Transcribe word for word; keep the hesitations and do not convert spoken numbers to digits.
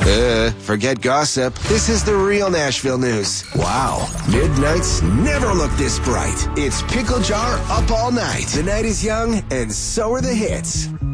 Uh, forget gossip. This is the real Nashville news. Wow, midnights never look this bright. It's Pickle Jar up all night. The night is young, and so are the hits.